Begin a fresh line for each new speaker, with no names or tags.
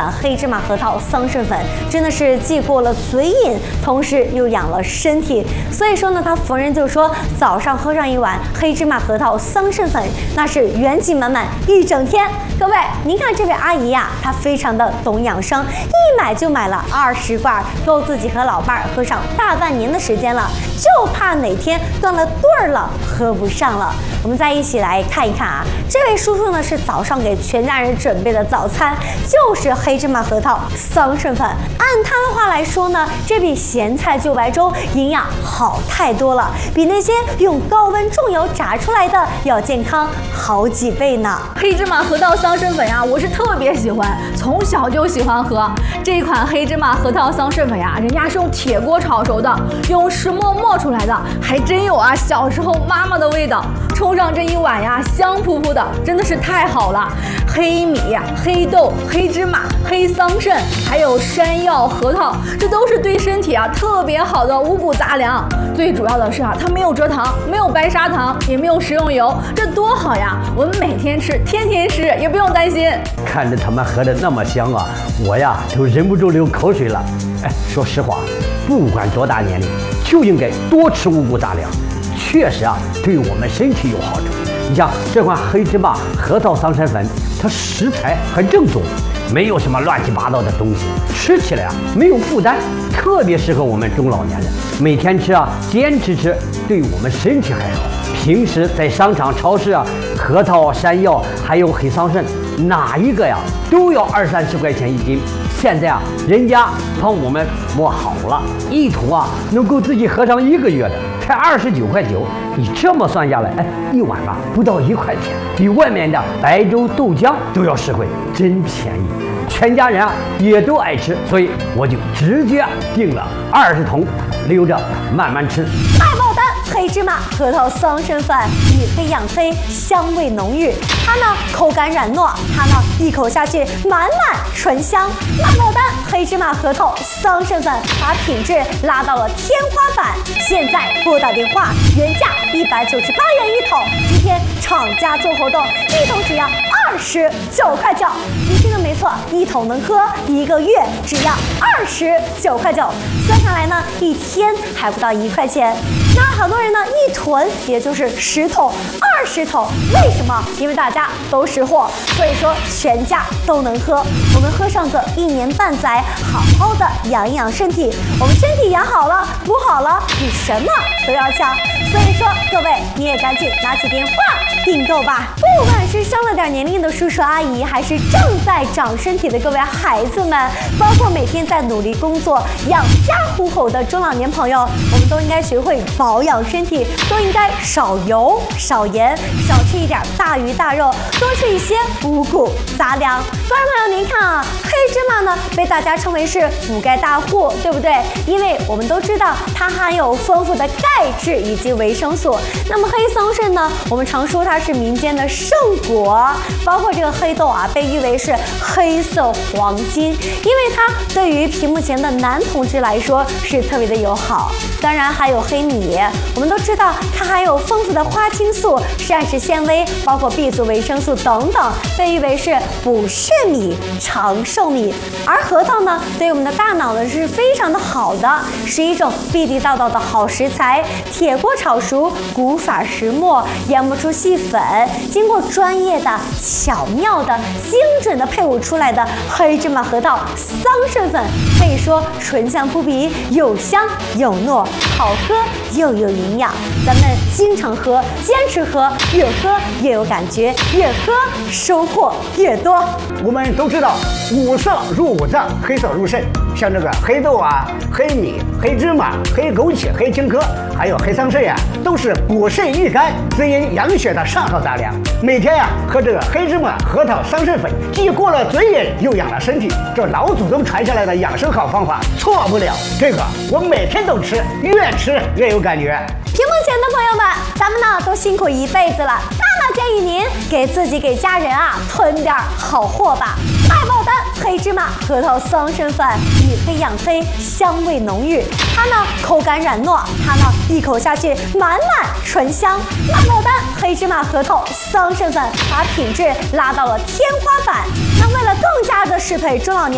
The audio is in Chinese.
款黑芝麻核桃桑葚粉真的是既过了嘴瘾，同时又养了身体。所以说呢，他逢人就说早上喝上一碗黑芝麻核桃桑葚粉，那是元气满满一整天。各位，您看这位阿姨呀，她非常的懂养生，一买就买了20罐，够自己和老伴儿喝上大半年的时间了，就怕哪天断了队儿了，喝不上了。我们再一起来看一看啊，这位叔叔呢是早上给全家人准备的早餐就是黑芝麻核桃桑葚粉。按他的话来说呢，这比咸菜就白粥营养好太多了，比那些用高温重油炸出来的要健康好几倍呢。
黑芝麻核桃桑葚粉呀，我是特别喜欢，从小就喜欢喝这款黑芝麻核桃桑葚粉呀，人家是用铁锅炒熟的，用石磨磨出来的，还真有啊小时候妈妈的味道。冲上这一碗呀，香扑扑的，真的是太好了。黑米、黑豆、黑芝麻、黑桑葚，还有山药、核桃，这都是对身体啊特别好的五谷杂粮。最主要的是啊，它没有蔗糖，没有白砂糖，也没有食用油，这多好呀！我们每天吃，天天吃，也不用担心。
看着他们喝的那么香啊，我呀都忍不住流口水了。哎，说实话，不管多大年龄，就应该多吃五谷杂粮。确实啊，对我们身体有好处。你像这款黑芝麻核桃桑葚粉，它食材很正宗，没有什么乱七八糟的东西，吃起来啊没有负担，特别适合我们中老年人。每天吃啊，坚持吃，对我们身体还好。平时在商场、超市啊，核桃、山药还有黑桑葚，哪一个呀都要20-30块钱一斤。现在啊，人家帮我们磨好了，一桶啊能够自己喝上1个月的，才29.9块。你这么算下来，哎，一碗吧不到1块钱，比外面的白粥豆浆都要实惠，真便宜。全家人啊也都爱吃，所以我就直接订了20桶，留着慢慢吃。
大爆单黑芝麻核桃桑葚粉，以黑养黑，香味浓郁。它呢口感软糯，它呢一口下去满满醇香。大爆单黑芝麻核桃桑葚粉，把品质拉到了天花板。现在拨打电话，原价198元一桶，今天厂家做活动，一桶只要29.9块。你听的没错，一桶能喝1个月，只要29.9块。算下来呢，一天还不到1块钱。那很多人呢一囤也就是10桶、20桶，为什么？因为大家都识货，所以说全家都能喝。我们喝上个1年半载，好好的养一养身体。我们身体养好了，补好了，比什么都要强。所以说，各位你也赶紧拿起电话订购吧。不管是上了点年龄的叔叔阿姨，还是正在长身体的各位孩子们，包括每天在努力工作养家糊口的中老年朋友，我们都应该学会保养身体，都应该少油、少盐，少吃一点大鱼大肉，多吃一些五谷杂粮。观众朋友，您看啊，黑芝麻呢被大家称为是补钙大户，对不对？因为我们都知道它含有丰富的钙质以及维生素。那么黑桑葚呢，我们常说它是民间的圣果，包括这个黑豆啊，被誉为是黑色黄金，因为它对于屏幕前的男同志来说是特别的友好。当然还有黑米，我们都知道它含有丰富的花青素、膳食纤维，包括 B 族维生素等等，被誉为是补肾米、长寿米。而核桃呢，对我们的大脑呢是非常的好的，是一种地地道道的好食材。铁锅炒熟，古法石磨研磨出细粉，经过专业的、巧妙的、精准的配伍出来的黑芝麻核桃桑葚粉，可以说醇香扑鼻，有香有糯，好喝又有营养。咱们经常喝，坚持喝，越喝越有感觉，越喝收获越多。
我们都知道，五色入五脏，黑色入肾。像这个黑豆啊、黑米、黑芝麻、黑枸杞、黑青稞，还有黑桑葚呀，都是补肾益肝、滋阴养血的上好杂粮。每天呀，喝这个黑芝麻核桃桑葚粉，既过了嘴瘾，又养了身体。这老祖宗传下来的养生好方法，错不了。这个我每天都吃，越吃越有感觉。
屏幕前的朋友们，咱们呢都辛苦一辈子了，那建议您给自己给家人啊囤点好货吧。大爆单黑芝麻核桃桑葚粉，以黑养黑，香味浓郁。它呢口感软糯，它呢一口下去满满醇香。大爆单黑芝麻核桃桑葚粉，把品质拉到了天花板。那为了更加的适配中老年